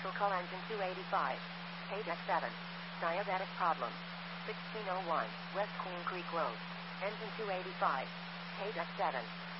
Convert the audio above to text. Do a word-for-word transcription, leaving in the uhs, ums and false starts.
Electrical engine two eighty-five. Page X seven. Diabetic problem. sixteen oh one, West Queen Creek Road. Engine two eighty-five. Page X seven.